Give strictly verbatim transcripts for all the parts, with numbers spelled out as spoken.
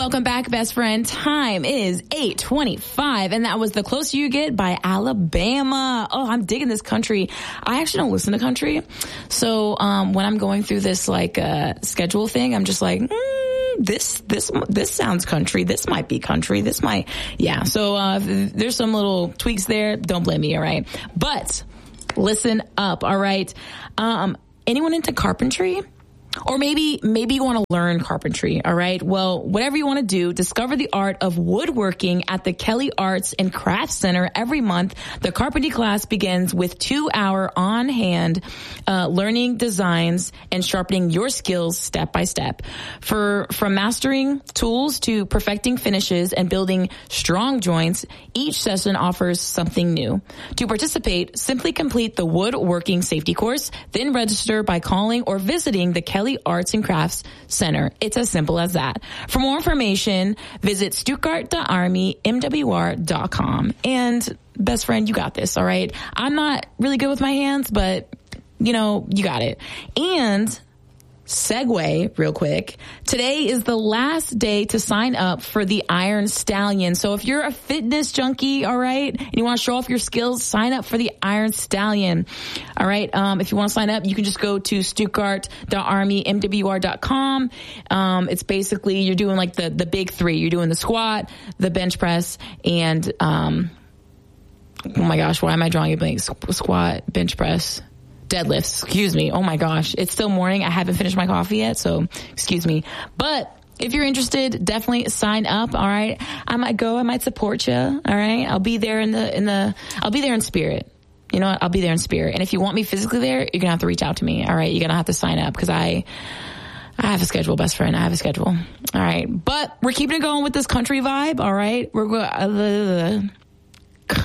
Welcome back, best friend. Time is eight twenty-five, and that was The Closer You Get by Alabama. Oh, I'm digging this country. I actually don't listen to country. So um, when I'm going through this like uh, schedule thing, I'm just like, mm, this this this sounds country. This might be country. This might, yeah. So uh, there's some little tweaks there. Don't blame me, all right? But listen up, all right? Um, anyone into carpentry? Or maybe, maybe you want to learn carpentry, all right? Well, whatever you want to do, discover the art of woodworking at the Kelly Arts and Crafts Center every month. The carpentry class begins with two hour on hand, uh, learning designs and sharpening your skills step by step. For, from mastering tools to perfecting finishes and building strong joints, each session offers something new. To participate, simply complete the woodworking safety course, then register by calling or visiting the Kelly Arts and Crafts Center. It's as simple as that. For more information, visit stuttgart dot army m w r dot com. And best friend, you got this, all right? I'm not really good with my hands, but you know, you got it. And segue real quick. Today is the last day to sign up for the Iron Stallion. So if you're a fitness junkie, all right, and you want to show off your skills, sign up for the Iron Stallion. All right. Um, if you want to sign up, you can just go to stuttgart dot army m w r dot com. Um, it's basically, you're doing like the, the big three. You're doing the squat, the bench press, and, um, oh my gosh, why am I drawing a blank? Squat, bench press, deadlifts, excuse me. Oh my gosh. It's still morning. I haven't finished my coffee yet, so excuse me. But if you're interested, definitely sign up. All right. I might go, I might support you. All right. I'll be there in the, in the, I'll be there in spirit. You know what? I'll be there in spirit. And if you want me physically there, you're going to have to reach out to me. All right. You're going to have to sign up because I, I have a schedule, best friend. I have a schedule. All right. But we're keeping it going with this country vibe. All right. We're going, uh,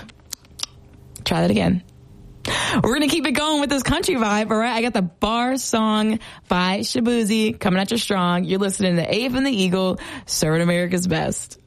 try that again. We're going to keep it going with this country vibe, all right? I got the Bar Song by Shaboozey coming at you strong. You're listening to Ava and the Eagle, serving America's best.